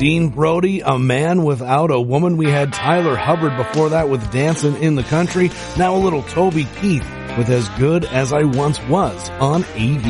Dean Brody, A Man Without a Woman. We had Tyler Hubbard before that with Dancing in the Country. Now a little Toby Keith with As Good as I Once Was on AV.